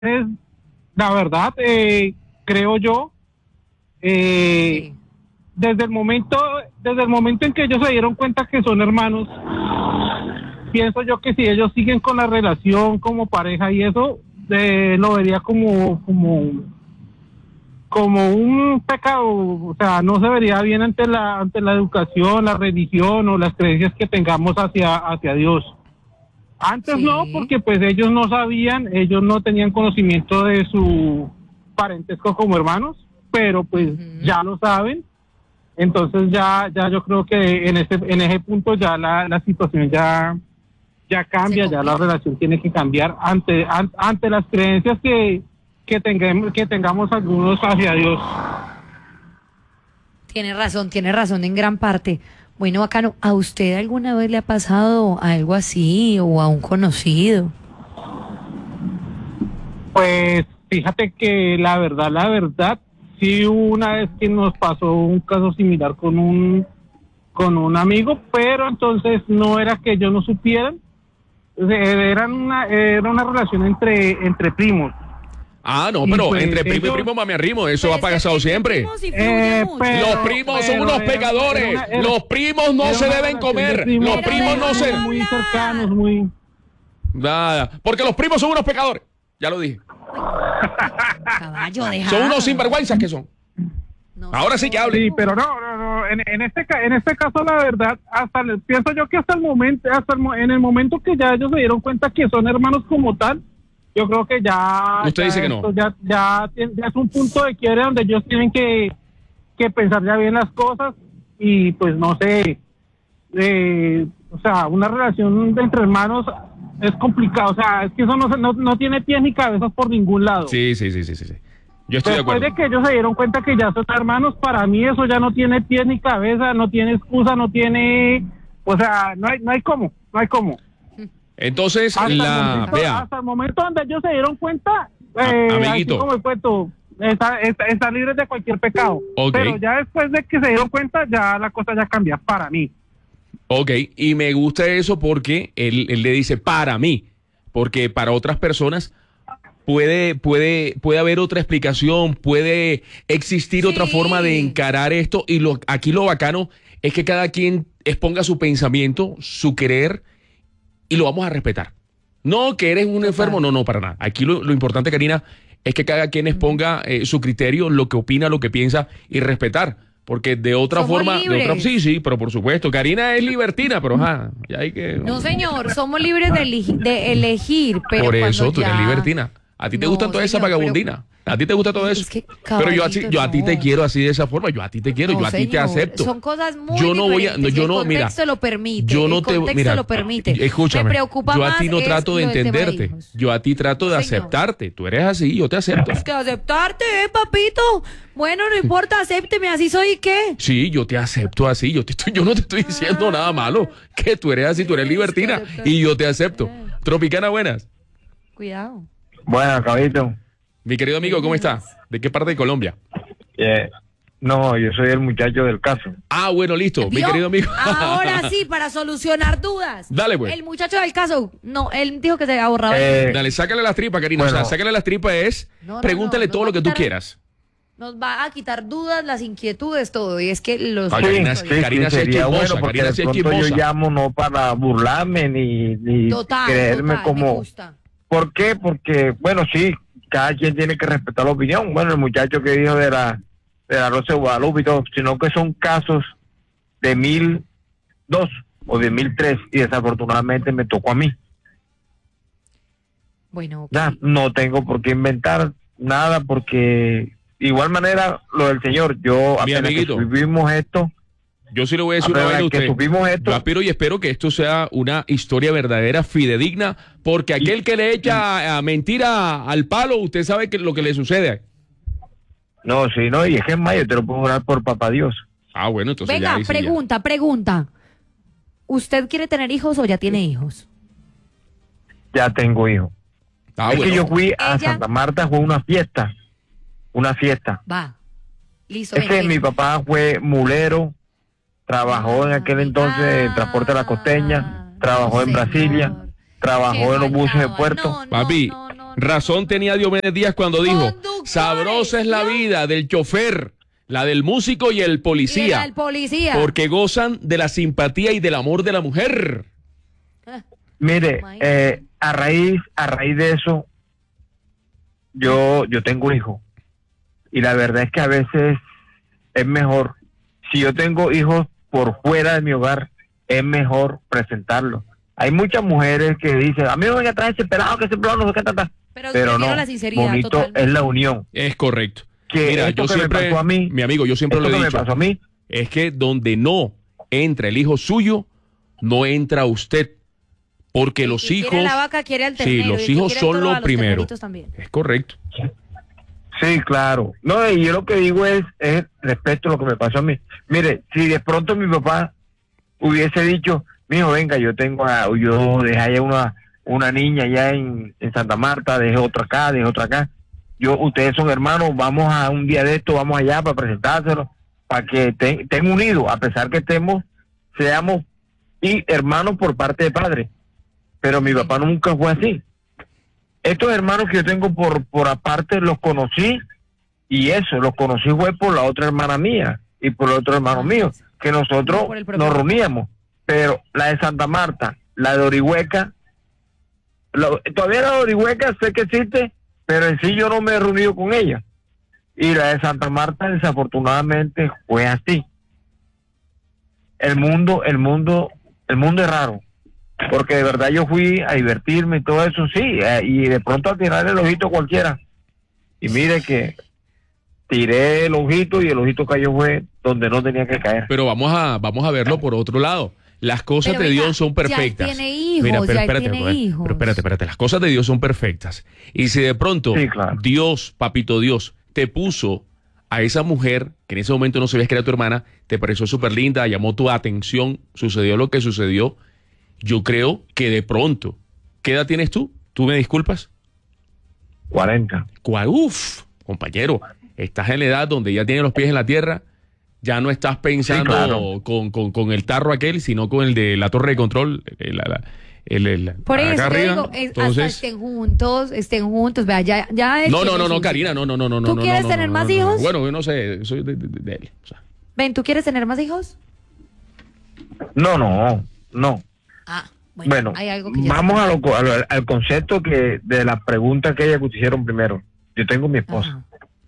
es, la verdad, creo yo, Sí. desde el momento en que ellos se dieron cuenta que son hermanos, pienso yo que si ellos siguen con la relación como pareja y eso, lo vería como un pecado, o sea, no se vería bien ante la educación, la religión o las creencias que tengamos hacia Dios. Antes Sí. no, porque pues ellos no sabían, ellos no tenían conocimiento de su parentesco como hermanos, pero pues ya lo saben. Entonces ya yo creo que en ese punto ya la situación ya cambia, ya la relación tiene que cambiar ante las creencias que tengamos algunos hacia Dios. Tiene razón en gran parte. Bueno, bacano, ¿a usted alguna vez le ha pasado algo así o a un conocido? Pues fíjate que la verdad, sí hubo una vez que nos pasó un caso similar con un amigo, pero entonces no era que yo no supiera, era una relación entre primos. Ah, no, Y pero pues entre primo y ellos- primo mami arrimo, eso Pero ha es que pasado entre siempre. primos sí fluye mucho. Los primos son unos pecadores. Los primos no se deben comer. Los Pero primos no se... déjalo muy hablar. cercanos, muy... Nada, porque los primos son unos pecadores. Ya lo dije. Caballo, deja. Son unos sinvergüenzas que son. No, Ahora sí que hable. Sí, pero no. En este caso, la verdad, pienso yo que en el momento que ya ellos se dieron cuenta que son hermanos como tal, yo creo que ya. Usted ya dice que no. esto ya es un punto de quiebre donde ellos tienen que pensar ya bien las cosas y, pues, no sé. O sea, una relación entre hermanos es complicado. O sea, es que eso no tiene pies ni cabezas por ningún lado. Sí. Yo estoy de Después acuerdo. de que ellos se dieron cuenta que ya son hermanos, para mí eso ya no tiene pies ni cabeza, no tiene excusa, no tiene, o sea, no hay cómo. Entonces, vea, Hasta el momento donde ellos se dieron cuenta, amiguito. así como el cuento, están libres de cualquier pecado. Ok. Pero ya después de que se dieron cuenta, ya la cosa ya cambia para mí. ok, y me gusta eso porque él le dice para mí, porque para otras personas puede haber otra explicación, puede existir otra Sí. forma de encarar esto y aquí lo bacano es que cada quien exponga su pensamiento, su querer y lo vamos a respetar. No que eres un enfermo, no, para nada. Aquí lo importante, Karina, es que cada quien exponga su criterio, lo que opina, lo que piensa y respetar. Porque de otra Somos forma, libres. sí, pero por supuesto, Karina es libertina, pero ya hay que... No, señor, somos libres de elegir, pero por eso cuando tú eres ya- libertina. A ti te No, gusta toda esa señor, pero- vagabundina. A ti te gusta todo eso. Es que, pero yo a ti te no. quiero así de esa forma. Yo a ti te quiero, No, yo a ti te señor, acepto. Son cosas muy yo no voy a, diferentes. yo El no, mira, contexto lo permite. yo no el te, contexto mira, lo permite. escúchame. Me preocupa yo a más ti no es trato de lo del tema de entenderte. hijos. Yo a ti trato de No, señor. aceptarte. Tú eres así, yo te acepto. Es que aceptarte, papito. Bueno, no importa, acépteme, así soy, ¿y qué? Sí, yo te acepto así. Yo no te estoy diciendo nada malo. Que tú eres así, tú eres libertina y yo te acepto. Tropicana, buenas. Cuidado. Bueno, caballito. Mi querido amigo, ¿cómo está? ¿De qué parte de Colombia? No, yo soy el muchacho del caso. Ah, bueno, listo, mi ¿Vio? querido amigo. Ahora sí, para solucionar dudas. Dale, pues. El muchacho del caso, no, él dijo que se ahorraba. Dale, sácale las tripas, Karina. Bueno. O sea, sácale las tripas No, pregúntale no todo va lo a que tú quitar- quieras. Nos va a quitar dudas, las inquietudes, todo. Y es que los... Ay, Karina, Sí, Karina sí es sería chismosa, bueno porque Karina de sí es pronto yo chismosa. llamo no para burlarme ni Total, creerme me como... gusta. ¿Por qué? Porque, bueno, sí, cada quien tiene que respetar la opinión. Bueno, el muchacho que dijo de la Rosa de Guadalupe y todo, sino que son casos de 1002 o de 1003 y desafortunadamente me tocó a mí. Bueno, ok. Ya, no tengo por qué inventar nada porque igual manera lo del señor, yo Mi apenas que amiguito. vivimos esto, Yo sí le voy a decir una apenas vaina a que usted. supimos esto, Yo aspiro y espero que esto sea una historia verdadera, fidedigna, porque aquel que le echa a mentira al palo, usted sabe que lo que le sucede. no, sí, no, y es que es mayo, te lo puedo jurar por papá Dios. Ah, bueno, entonces Venga, ya ahí sí ya. pregunta. ¿Usted quiere tener hijos o ya tiene hijos? Ya tengo hijo. Ah, es bueno. que yo fui a Ella- Santa Marta, fue una fiesta. Va. Listo. Es que ven. mi papá fue mulero, trabajó en aquel entonces en Transporte de la Costeña, trabajó en señor. Brasilia, trabajó Qué en los buses de faltaba. puerto. No, Papi, no, Razón tenía Diomedes Díaz cuando dijo, Conductores, sabrosa es la vida del chofer, la del músico y el Y policía, el policía. porque gozan de la simpatía y del amor de la mujer. Mire, Imagínate. a raíz de eso, yo tengo un hijo. Y la verdad es que a veces es mejor, si yo tengo hijos por fuera de mi hogar, es mejor presentarlos. Hay muchas mujeres que dicen, a mí no me venga a traer ese pelado, que ese pelado no sé qué tanta. Pero Pero prefiero no, la sinceridad, bonito totalmente. es la unión. Es correcto. Que Mira, esto yo que me siempre, pasó a mí, mi amigo, yo siempre lo esto he que dicho, me pasó a mí, es que donde no entra el hijo suyo, no entra usted. Porque los Y hijos, quiere la vaca, quiere al ternero, sí, los y el que hijos quiere son todo a lo los primero. terneritos también. Es correcto. sí, claro. No, y yo lo que digo es respecto a lo que me pasó a mí. Mire, si de pronto mi papá hubiese dicho, mijo, venga, yo dejé allá una niña allá en Santa Marta, dejé otra acá, ustedes son hermanos, vamos a un día de esto, vamos allá para presentárselo, para que estén unidos, a pesar que seamos y hermanos por parte de padre. Pero mi papá nunca fue así. Estos hermanos que yo tengo por aparte los conocí, y los conocí fue por la otra hermana mía y por el otro hermano mío, que nosotros No por el propio nos papá. reuníamos. Pero la de Santa Marta, la de Orihueca, todavía la de Orihueca sé que existe, pero en sí yo no me he reunido con ella. Y la de Santa Marta desafortunadamente fue así. El mundo es raro. Porque de verdad yo fui a divertirme y todo eso, sí, y de pronto a tirar el ojito cualquiera. Y mire que tiré el ojito y el ojito cayó fue donde no tenía que caer. Pero vamos a verlo por otro lado. Las cosas Pero de venga, Dios son ya perfectas. él tiene hijos, Mira, pero ya él espérate, tiene pero hijos. espérate. Las cosas de Dios son perfectas. Y si de pronto Sí, claro. Dios, papito Dios, te puso a esa mujer que en ese momento no sabías que era tu hermana, te pareció súper linda, llamó tu atención, sucedió lo que sucedió, yo creo que de pronto, ¿qué edad tienes tú? ¿Tú me disculpas? 40. ¿Cuál? Uf, compañero, estás en la edad donde ya tienes los pies en la tierra, ya no estás pensando claro. con el tarro aquel, sino con el de la torre de control, Por acá eso yo arriba. digo, hasta Entonces, estén juntos, vea, ya no, Karina, no. ¿Tú quieres tener más hijos? Bueno, yo no sé, soy de él. O sea. Ven, ¿tú quieres tener más hijos? No. Ah, Bueno, hay algo que ya vamos está. al concepto de la pregunta que ella te hicieron primero. Yo tengo mi esposa. Ajá.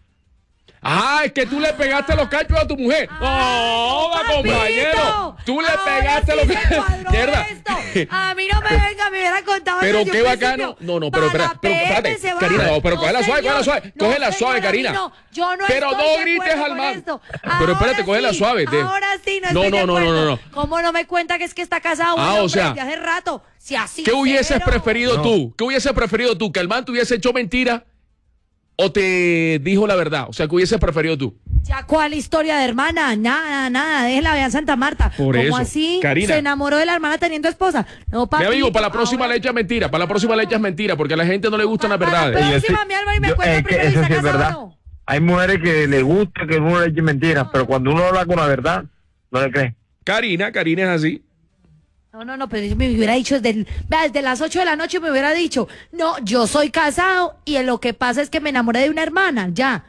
Ah, es que tú le pegaste los cachos a tu mujer. ¡Oh, papito! compañero! Tú le Ahora pegaste sí los se cachos. cuadró Mierda. esto. A mí no me venga, me hubiera contado. Pero desde qué un bacano. principio. No, pero espérate, Karina, pero cógela suave, señor. cógela No, suave, señor, Karina. a mí no. Yo no Pero estoy no de grites acuerdo al con man. esto. Pero espérate, Ahora cógela sí, suave. Ahora sí, no No, estoy de no. acuerdo. ¿Cómo no me cuenta que es que está casado? Ah, Bueno, o sea, hombre, desde hace rato. Si así ¿Qué hubieses cero. preferido No. tú? ¿Qué hubieses preferido tú? ¿Que el man te hubiese hecho mentira o te dijo la verdad? O sea, ¿qué hubieses preferido tú? Ya, ¿cuál historia de hermana? Nada, déjela, vean Santa Marta. Por ¿Cómo eso, así? Karina. Se enamoró de la hermana teniendo esposa. No, papi. Mi amigo, para la próxima le echas mentira. Para la próxima le echas mentira porque a la gente no le gustan las Para la verdades. próxima, mi Álvaro, y me cuenta que primero si eso está sí es casado verdad. o no. Hay mujeres que le gusta que uno le eche mentiras, pero cuando uno habla con la verdad, no le cree. Karina es así. No, pero yo me hubiera dicho desde las 8 de la noche me hubiera dicho, no, yo soy casado y lo que pasa es que me enamoré de una hermana, ya.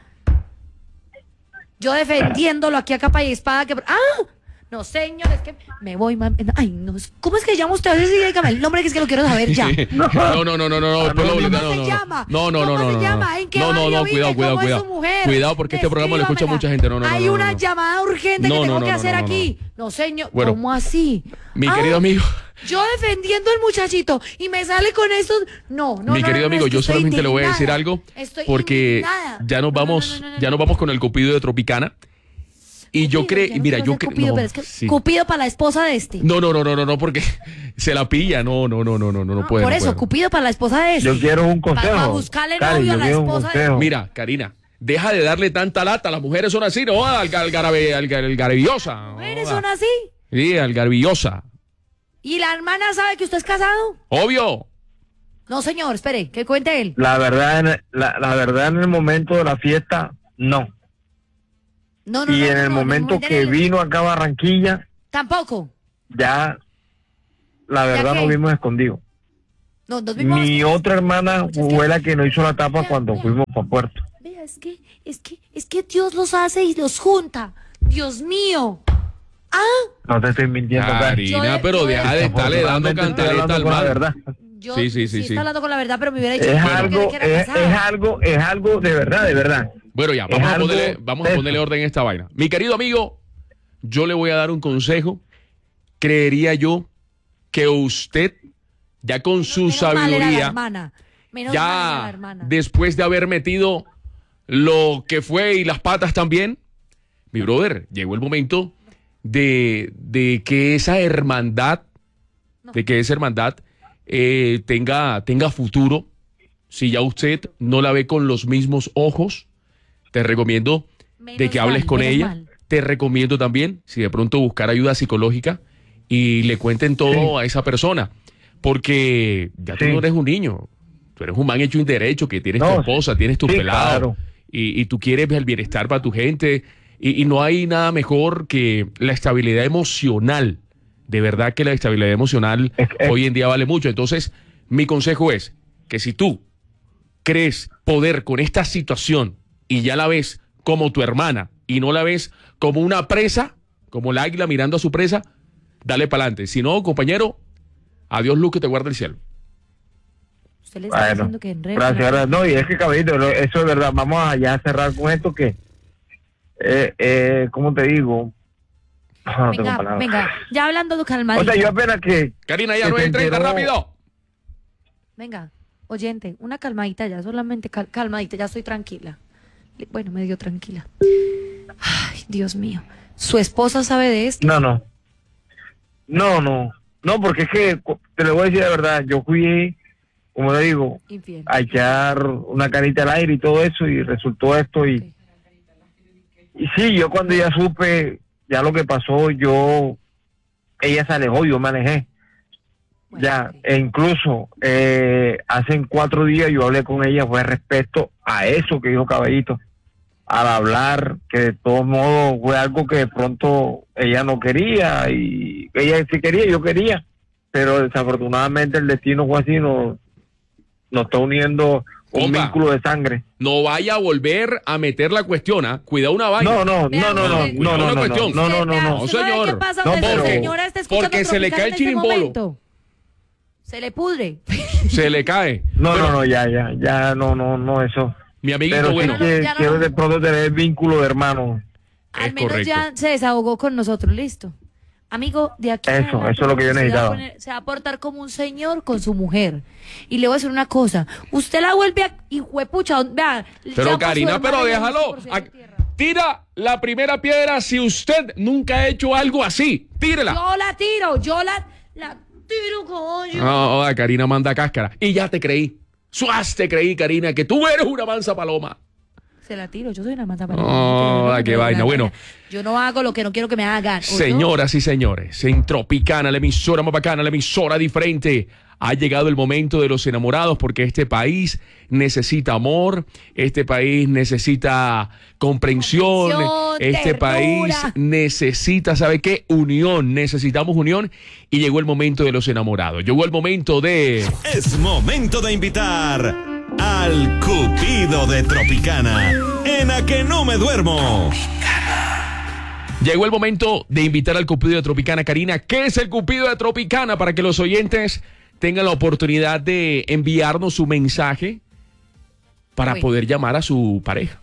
Yo defendiéndolo aquí a capa y espada que... No, señor, es que me voy, ay, no, ¿cómo es que llama usted? Sí, dígame el nombre que es que lo quiero saber ya. No. Después lo bloquea, ¿Cómo se llama? No. ¿Cómo se llama? ¿En qué barrio vive? ¿Cómo es su mujer? Cuidado porque este programa lo escucha Escríbamela. mucha gente. No. Hay una llamada urgente que tengo que hacer no. aquí. No, señor, Bueno, ¿cómo así? Mi querido amigo. Yo defendiendo al muchachito y me sale con esto. No. Mi querido amigo, yo estoy solamente le voy a decir indignada. algo Estoy porque indignada. ya nos vamos, ya nos vamos con el Cupido de Tropicana. Y yo creo, mira, yo creo, Cupido, pero es que Cupido para la esposa de este. No, porque se la pilla, no puede. Por no eso, puede. Cupido para la esposa de este. Yo quiero un consejo. Para buscarle Cari, novio a yo la quiero un esposa de... consejo. Mira, Karina, deja de darle tanta lata, las mujeres son así, ¿no? Algarabiosa. ¿Mujeres son así? Sí, algarabiosa. ¿Y la hermana sabe que usted es casado? Obvio. No, señor, espere, que cuente él. La verdad, la verdad en el momento de la fiesta, no. No, Y en el momento que vino acá a Barranquilla, Tampoco. ya la verdad qué? nos vimos escondidos. No, nos vimos. Mi otra hermana fue la que no hizo la tapa cuando fuimos para Puerto. Vea, es que Dios los hace y los junta. Dios mío. Ah, No te estoy mintiendo, Karina, pero deja de estarle dando Afortunadamente estoy cantaleta hablando al con la mal. verdad. yo Sí. está hablando con la verdad, pero me hubiera dicho Es que algo, que era casado. es algo de verdad. Bueno, ya, Es algo vamos a ponerle orden a esta vaina. Mi querido amigo, yo le voy a dar un consejo. Creería yo que usted, ya con su Menos mal era la sabiduría, hermana. Menos mal era la ya hermana. después de haber metido lo que fue y las patas también, mi brother, llegó el momento de que esa hermandad, tenga futuro. Si ya usted no la ve con los mismos ojos, te recomiendo de que hables con ella. mal. Te recomiendo también, si de pronto buscar ayuda psicológica y le cuenten todo a esa persona, porque ya tú Sí. no eres un niño, tú eres un man hecho y derecho, que tienes tu No, esposa, tienes tu sí, pelado, claro. y tú quieres el bienestar para tu gente, y no hay nada mejor que la estabilidad emocional. De verdad que la estabilidad emocional hoy en día vale mucho. Entonces, mi consejo es que si tú crees poder con esta situación y ya la ves como tu hermana y no la ves como una presa, como el águila mirando a su presa, dale para adelante. Si no, compañero, adiós luz que te guarda el cielo. Usted le está Bueno, diciendo que en red. gracias. No, y es que, caballito, eso es verdad. Vamos allá a cerrar con esto que, ¿cómo te digo? No tengo palabras. Venga, ya hablando de calmadito. O sea, yo apenas que... Karina, ya que 9:30, se enteró- rápido. Venga, oyente, una calmadita ya, solamente calmadita, ya estoy tranquila. Bueno, medio tranquila. Ay, Dios mío. ¿Su esposa sabe de esto? No, porque es que, te lo voy a decir la verdad, yo fui, como le digo, Infiel. a echar una canita al aire y todo eso, y resultó esto, y, Ok. y sí, yo cuando ya supe, ya lo que pasó, ella se alejó, yo me alejé, Bueno, ya, ok. e incluso, hace 4 días yo hablé con ella, fue respecto a eso que dijo Caballito, al hablar, que de todos modos fue algo que de pronto ella no quería, y ella sí quería, yo quería, pero desafortunadamente el destino fue así, nos está uniendo un Compa. vínculo de sangre. No vaya a volver a meter la cuestión, ¿ah? Cuida una vaina. No, Vea, usted- No, ¿usted sabe señor. qué pasa? No, Usted, pero- señora, está escuchando porque se le Tropicana cae en el este chirimbolo. momento. Se le pudre. Se le cae. No, Bueno, no, eso. Mi amiguito, Pero sí bueno, no, que ya no. quiero de pronto tener vínculo de hermano. Al Es menos correcto. ya se desahogó con nosotros, listo. Amigo, de aquí en Eso adelante es lo que yo se va a necesitaba. se va a portar como un señor con su mujer. Y le voy a decir una cosa, usted la vuelve a... Hijuepucha, vea... pero llama a su Karina, hermana pero y le dice déjalo. por cielo y tierra. Tira la primera piedra si usted nunca ha hecho algo así. Tírela. Yo la tiro, la tiro, coño. No, Karina manda cáscara. Y ya te creí. Te creí, Karina, que tú eres una mansa paloma. Se la tiro, yo soy una mata Oh, qué vaina. Bueno. Yo no hago lo que no quiero que me hagan. ¿o no? Señoras y señores, en Tropicana, la emisora más bacana, la emisora diferente, ha llegado el momento de los enamorados porque este país necesita amor, este país necesita comprensión, este ternura. país necesita, ¿sabe qué? Unión, necesitamos unión y llegó el momento de los enamorados, llegó el momento de... Es momento de invitar al Cupido de Tropicana en A Que No Me Duermo. Llegó el momento de invitar al Cupido de Tropicana. Karina, ¿qué es el Cupido de Tropicana? Para que los oyentes tengan la oportunidad de enviarnos su mensaje para Bueno. poder llamar a su pareja.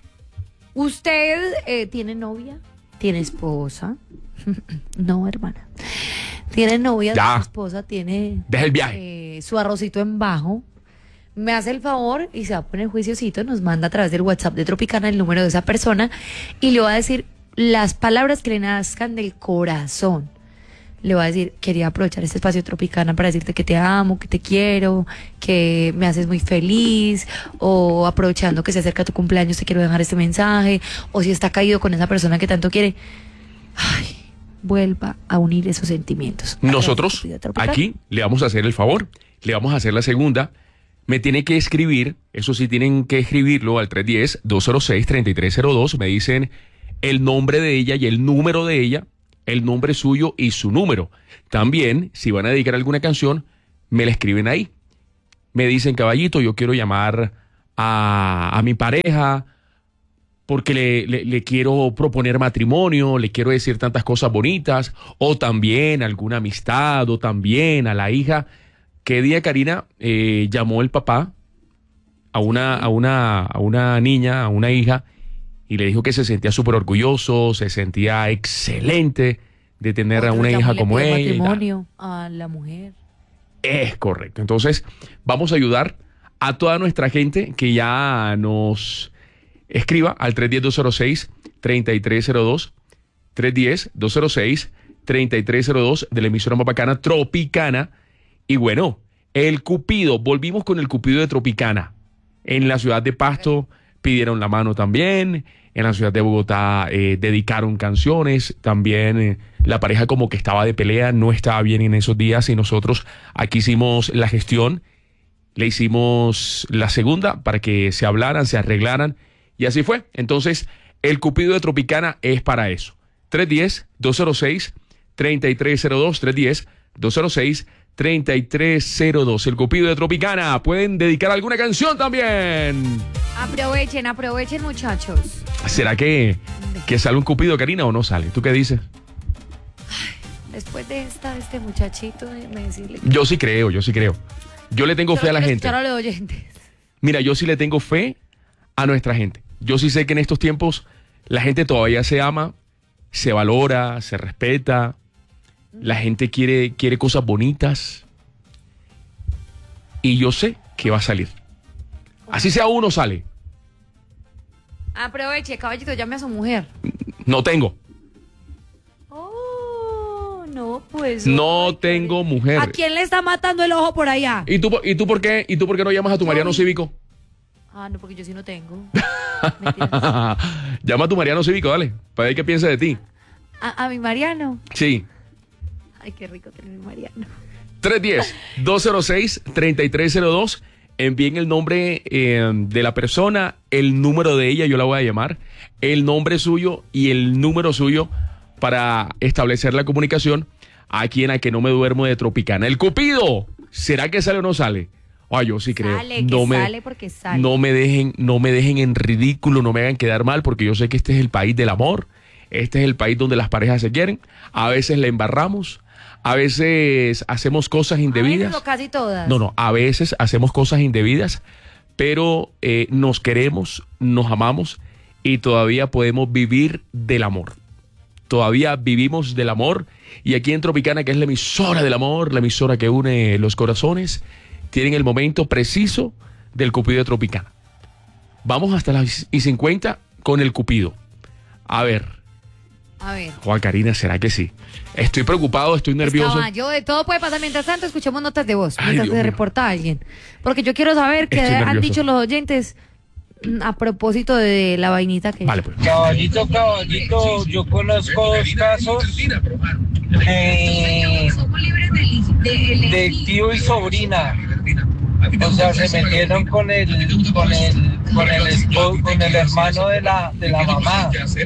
¿Usted tiene novia? ¿Tiene esposa? No, hermana. ¿Tiene novia? Ya. Su esposa tiene Deja el viaje. su arrocito en bajo. Me hace el favor y se va a poner juiciosito, nos manda a través del WhatsApp de Tropicana el número de esa persona y le va a decir las palabras que le nazcan del corazón. Le va a decir, quería aprovechar este espacio de Tropicana para decirte que te amo, que te quiero, que me haces muy feliz, o aprovechando que se acerca tu cumpleaños te quiero dejar este mensaje, o si está caído con esa persona que tanto quiere, ay, vuelva a unir esos sentimientos. Nosotros Tropicana. aquí le vamos a hacer el favor, le vamos a hacer la segunda. Me tiene que escribir, eso sí tienen que escribirlo al 310-206-3302. Me dicen el nombre de ella y el número de ella, el nombre suyo y su número. También, si van a dedicar alguna canción, me la escriben ahí. me dicen, caballito, yo quiero llamar a mi pareja porque le quiero proponer matrimonio, le quiero decir tantas cosas bonitas, o también alguna amistad, o también a la hija. ¿Qué día, Karina, llamó el papá a una niña, a una hija, y le dijo que se sentía súper orgulloso, se sentía excelente de tener a una hija como ella? Matrimonio a la mujer. Es correcto. Entonces, vamos a ayudar a toda nuestra gente que ya nos escriba al 310-206-3302, 310-206-3302 de la emisora más bacana, Tropicana. Y bueno, el Cupido, volvimos con el Cupido de Tropicana. En la ciudad de Pasto pidieron la mano también, en la ciudad de Bogotá dedicaron canciones, también la pareja como que estaba de pelea, no estaba bien en esos días y nosotros aquí hicimos la gestión, le hicimos la segunda para que se hablaran, se arreglaran y así fue. Entonces, el Cupido de Tropicana es para eso. 310-206-3302, 310-206-3302. El Cupido de Tropicana. Pueden dedicar alguna canción también. Aprovechen, muchachos. ¿Será que sale un Cupido, Karina, o no sale? ¿Tú qué dices? Después de este muchachito, me decirle. Yo sí creo. Yo le tengo fe a la gente. A los oyentes. Mira, yo sí le tengo fe a nuestra gente. Yo sí sé que en estos tiempos la gente todavía se ama, se valora, se respeta. La gente quiere cosas bonitas. Y yo sé que va a salir. Así sea uno, sale. Aproveche, caballito, llame a su mujer. No tengo. Oh, no, pues. No tengo mujer. ¿A quién le está matando el ojo por allá? ¿Y tú por qué no llamas a tu Mariano Cívico? Ah, no, porque yo sí no tengo. Llama a tu Mariano Cívico, dale, para ver qué piensa de ti. ¿A mi Mariano? Sí. Ay, qué rico tener mi Mariano. 310-206-3302. Envíen el nombre de la persona, el número de ella, yo la voy a llamar, el nombre suyo y el número suyo para establecer la comunicación aquí en A Que No Me Duermo de Tropicana. El Cupido, ¿será que sale o no sale? Ay, yo sí creo. Sale porque sale. No me dejen en ridículo, no me hagan quedar mal, porque yo sé que este es el país del amor, este es el país donde las parejas se quieren, a veces la embarramos, a veces hacemos cosas indebidas. A veces o casi todas. No, a veces hacemos cosas indebidas, pero nos queremos, nos amamos y todavía podemos vivir del amor. Todavía vivimos del amor y aquí en Tropicana, que es la emisora del amor, la emisora que une los corazones, tienen el momento preciso del Cupido de Tropicana. Vamos hasta las 50 con el Cupido. A ver. Juan, Karina, ¿será que sí? Estoy preocupado, estoy nervioso. Todo puede pasar. Mientras tanto, escuchemos notas de voz. Ay, mientras Dios se mío. reporta a alguien. Porque yo quiero saber qué Estoy han nervioso. dicho los oyentes a propósito de la vainita que... Vale, pues. Caballito, yo conozco dos casos de tío y sobrina. O sea, se metieron con el hermano de la mamá.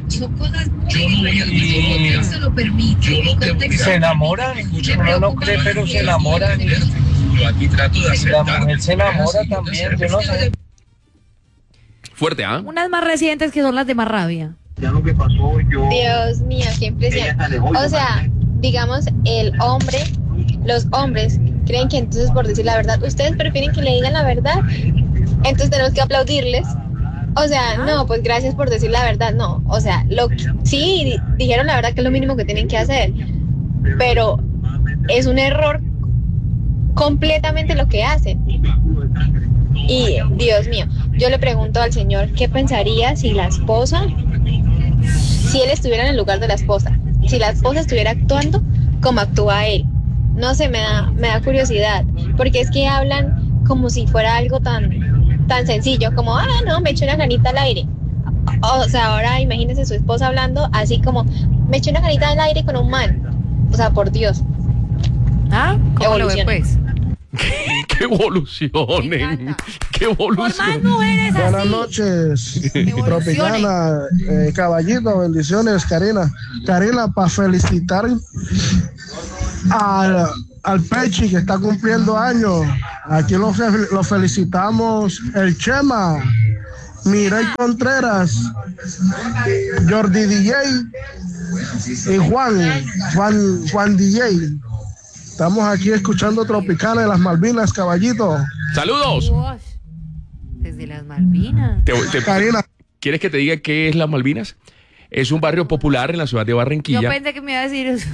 Y se enamoran. Uno no cree, pero se enamoran. Y la mujer se enamora también, yo no sé. Fuerte, ¿ah? Unas más recientes que son las de más rabia. Dios mío, qué impresión. O sea, digamos, los hombres creen que entonces por decir la verdad, ustedes prefieren que le digan la verdad, entonces tenemos que aplaudirles. O sea, no, pues gracias por decir la verdad, no. O sea, sí dijeron la verdad que es lo mínimo que tienen que hacer, pero es un error completamente lo que hacen. Y Dios mío, yo le pregunto al Señor qué pensaría si él estuviera en el lugar de la esposa, si la esposa estuviera actuando como actúa él. No sé, me da curiosidad, porque es que hablan como si fuera algo tan sencillo, como, no, me eché una canita al aire. O sea, ahora imagínese su esposa hablando así como, me eché una canita al aire con un man. O sea, por Dios. ¿Cómo lo ve, pues? ¡Qué evolucionen! ¡Qué Por más evolución! mujeres así. Buenas noches, Evoluciones. Tropicana, caballito, bendiciones, Karina. Karina, para felicitar al Pechi que está cumpliendo años, Aquí lo felicitamos el Chema, Mireille Contreras, Jordi DJ y Juan DJ. Estamos aquí escuchando Tropicana de las Malvinas, caballito. ¡Saludos! Desde las Malvinas. Karina. ¿Quieres que te diga qué es las Malvinas? Es un barrio popular en la ciudad de Barranquilla. Yo pensé que me iba a decir eso.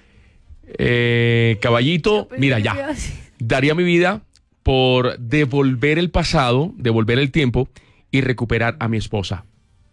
Caballito, mira ya. Daría mi vida por devolver el pasado, devolver el tiempo y recuperar a mi esposa.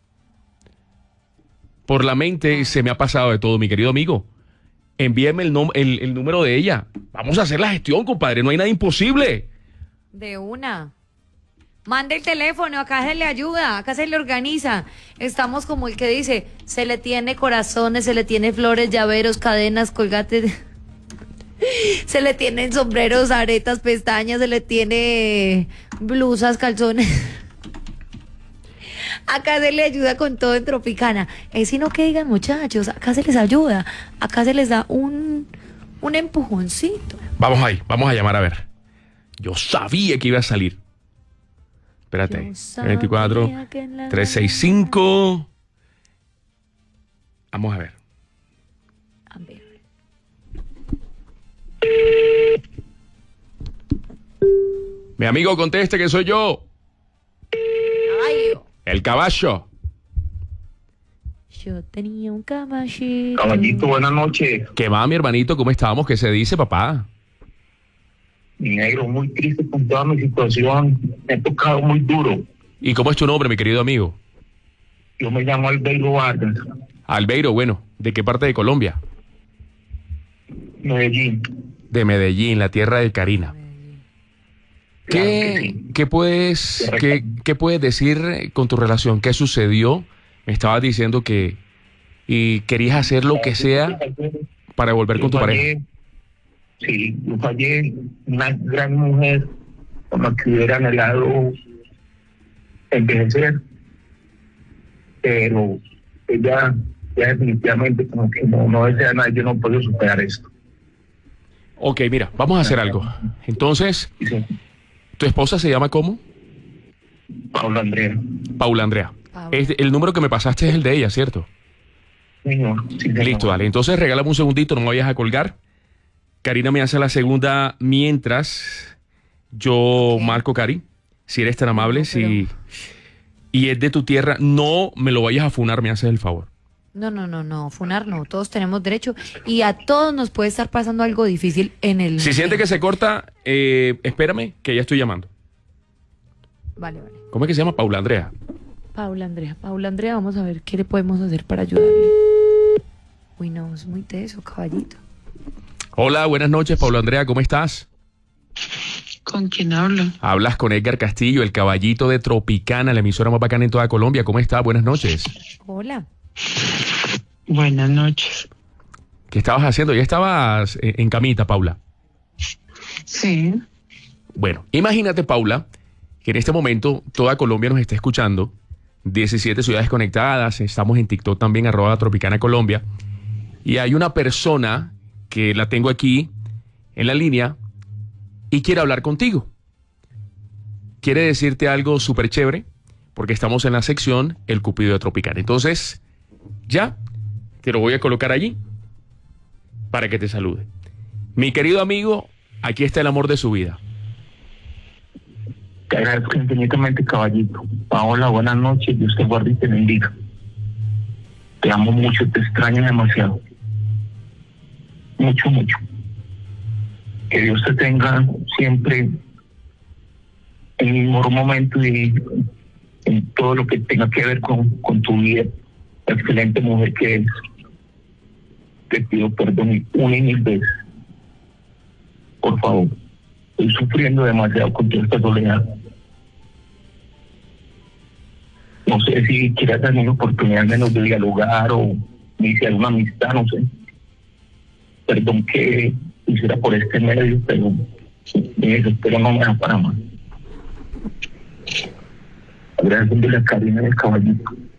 Por la mente se me ha pasado de todo, mi querido amigo. Envíeme el número de ella. Vamos a hacer la gestión, compadre. No hay nada imposible. De una. Mande el teléfono, acá se le ayuda, acá se le organiza. Estamos como el que dice, se le tiene corazones, se le tiene flores, llaveros, cadenas, colgantes. Se le tienen sombreros, aretas, pestañas, se le tiene blusas, calzones. Acá se le ayuda con todo en Tropicana. Es sino que digan, muchachos, acá se les ayuda, acá se les da un empujoncito. Vamos ahí, vamos a llamar a ver. Yo sabía que iba a salir. Espérate, 24, 365. Vamos a ver. A ver. Mi amigo, conteste que soy yo. Ay, El caballo. yo tenía un caballito. Caballito, buenas noches. ¿Qué va, mi hermanito? ¿Cómo estamos? ¿Qué se dice, papá? Mi negro, muy triste con toda mi situación. Me he tocado muy duro. ¿Y cómo es tu nombre, mi querido amigo? Yo me llamo Albeiro Vargas, Albeiro, bueno, ¿de qué parte de Colombia? Medellín. De Medellín, la tierra de Karina. Claro que sí. ¿Qué puedes decir con tu relación? ¿Qué sucedió? Me estabas diciendo que y querías hacer lo que sea para volver con tu pareja. Sí, yo fallé, una gran mujer con la que hubiera anhelado envejecer, pero ella ya definitivamente como que no desea nada, yo no puedo superar esto. Ok, mira, vamos a hacer algo. Entonces, Sí. ¿tu esposa se llama cómo? Paula Andrea. Paula Andrea. Paula. El número que me pasaste es el de ella, ¿cierto? Señor, sí, señor. Listo, dale. Entonces regálame un segundito, no me vayas a colgar. Karina me hace la segunda mientras yo marco, Cari. Si eres tan amable, si y es de tu tierra, no me lo vayas a funar, me haces el favor. No, funar no, todos tenemos derecho y a todos nos puede estar pasando algo difícil en el... Si siente que se corta, espérame, que ya estoy llamando. Vale. ¿Cómo es que se llama? Paula Andrea. Paula Andrea, vamos a ver qué le podemos hacer para ayudarle. Uy, no, es muy teso, caballito. Hola, buenas noches, Paula Andrea, ¿cómo estás? ¿Con quién hablo? Hablas con Edgar Castillo, el caballito de Tropicana, la emisora más bacana en toda Colombia. ¿Cómo estás? Buenas noches. Hola. Buenas noches. ¿Qué estabas haciendo? ¿Ya estabas en camita, Paula? Sí. Bueno, imagínate, Paula, que en este momento toda Colombia nos está escuchando. 17 ciudades conectadas. Estamos en TikTok también, @Tropicana Colombia. Y hay una persona que la tengo aquí en la línea y quiere hablar contigo. Quiere decirte algo súper chévere porque estamos en la sección El Cupido de Tropicana. Entonces, ya te lo voy a colocar allí para que te salude. Mi querido amigo, aquí está el amor de su vida. Te agradezco infinitamente, caballito. Paola, buenas noches, Dios te guarde y te bendiga. Te amo mucho, te extraño demasiado. Mucho, mucho. Que Dios te tenga siempre en el mejor momento y en todo lo que tenga que ver con tu vida. Excelente mujer que eres. Te pido perdón una y mil veces. Por favor. Estoy sufriendo demasiado con toda esta soledad. No sé si quieras darme una oportunidad menos de dialogar o iniciar una amistad, no sé. Perdón que hiciera por este medio, pero espero no me da para más. Agradeciéndole a Karina y al caballito.